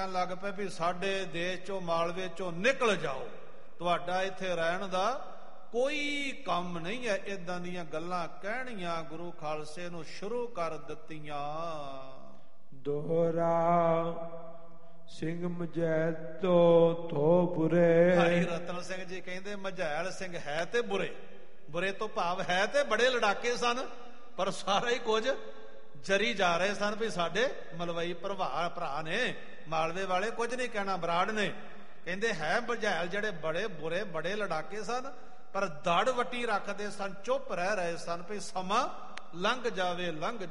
ਲੱਗ ਪਏ ਵੀ ਸਾਡੇ ਦੇਸ਼ ਚੋਂ ਮਾਲਵੇ ਚੋਂ ਨਿਕਲ ਜਾਓ, ਤੁਹਾਡਾ ਇੱਥੇ ਰਹਿਣ ਦਾ ਕੋਈ ਕੰਮ ਨਹੀਂ ਹੈ। ਇਦਾਂ ਦੀਆਂ ਗੱਲਾਂ ਕਹਿਣੀਆਂ ਗੁਰੂ ਖਾਲਸੇ ਨੂੰ ਸ਼ੁਰੂ ਕਰ ਦਿੱਤੀਆਂ। ਦੋਹਰਾ ਸਿੰਘ ਮਝੈਲ ਤੋਂ ਬੁਰੇ। ਭਾਈ ਰਤਨ ਸਿੰਘ ਜੀ ਕਹਿੰਦੇ ਮਝੈਲ ਸਿੰਘ ਹੈ ਤੇ ਬੁਰੇ, ਬੁਰੇ ਤੋਂ ਭਾਵ ਹੈ ਤੇ ਬੜੇ ਲੜਾਕੇ ਸਨ, ਪਰ ਸਾਰਾ ਹੀ ਕੁਝ ਜਰੀ ਜਾ ਰਹੇ ਸਨ ਵੀ ਸਾਡੇ ਮਲਵਈ ਭਰਾ ਨੇ, ਮਾਲਵੇ ਵਾਲੇ ਕੁਝ ਨਹੀਂ ਕਹਿਣਾ, ਬਰਾੜ ਨੇ। ਕਹਿੰਦੇ ਹੈ ਮਝੈਲ ਜਿਹੜੇ ਬੜੇ ਬੁਰੇ ਬੜੇ ਲੜਾਕੇ ਸਨ, ਪਰ ਦੜ ਵੱਟੀ ਰੱਖਦੇ ਸਨ, ਚੁੱਪ ਰਹਿ ਰਹੇ ਸਨ ਵੀ ਸਮਾਂ ਲੰਘ ਜਾਵੇ ਲੰਘ